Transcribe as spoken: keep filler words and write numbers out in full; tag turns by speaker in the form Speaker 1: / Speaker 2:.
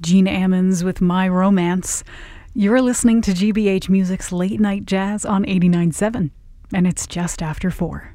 Speaker 1: Gene Ammons with My Romance. You're listening to G B H Music's Late Night Jazz on eighty-nine point seven, and it's just after four.